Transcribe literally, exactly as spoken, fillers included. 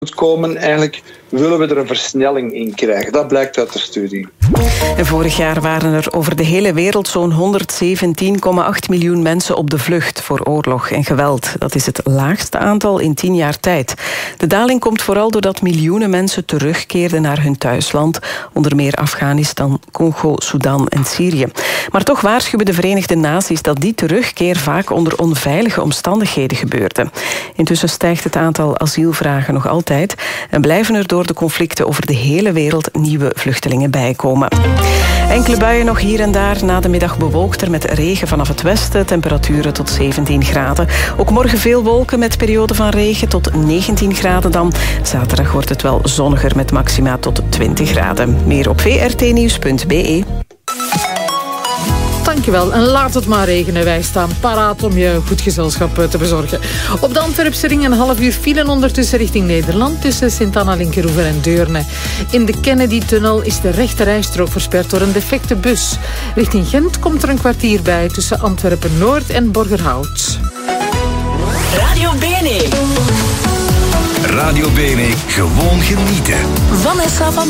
komen. Eigenlijk willen we er een versnelling in krijgen. Dat blijkt uit de studie. En vorig jaar waren er over de hele wereld zo'n honderdzeventien komma acht miljoen mensen op de vlucht voor oorlog en geweld. Dat is het laagste aantal in tien jaar tijd. De daling komt vooral doordat miljoenen mensen terugkeerden naar hun thuisland, onder meer Afghanistan, Congo, Sudan en Syrië. Maar toch waarschuwen de Verenigde Naties dat die terugkeer vaak onder onveilige omstandigheden gebeurde. Intussen stijgt het aantal asielvragen nog altijd en blijven er door de conflicten over de hele wereld nieuwe vluchtelingen bijkomen. Enkele buien nog hier en daar, na de middag bewolkter met regen vanaf het westen, temperaturen tot zeventien graden. Ook morgen veel wolken met perioden van regen tot negentien graden dan. Zaterdag wordt het wel zonniger met maxima tot twintig graden. Meer op v r t nieuws punt b e. Dankjewel. En laat het maar regenen. Wij staan paraat om je goed gezelschap te bezorgen. Op de Antwerpse ring een half uur file ondertussen richting Nederland tussen Sint-Anna, Linkeroever en Deurne. In de Kennedy-tunnel is de rechterrijstrook versperd door een defecte bus. Richting Gent komt er een kwartier bij tussen Antwerpen-Noord en Borgerhout. Radio Bene. Radio Bene, gewoon genieten. Vanessa van